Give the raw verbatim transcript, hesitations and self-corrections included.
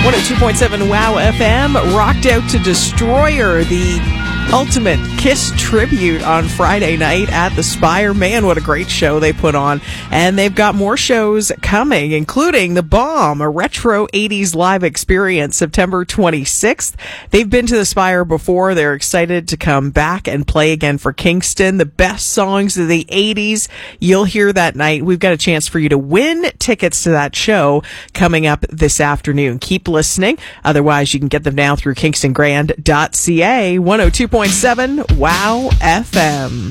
one oh two point seven WOW F M rocked out to Destroyer, the ultimate Kiss tribute on Friday night at the Spire. Man, what a great show they put on. And they've got more shows coming, including The Bomb, a retro eighties live experience, September twenty-sixth. They've been to the Spire before. They're excited to come back and play again for Kingston. The best songs of the eighties you'll hear that night. We've got a chance for you to win tickets to that show coming up this afternoon. Keep listening. Otherwise, you can get them now through kingston grand dot c a. one oh two point seven WOW F M.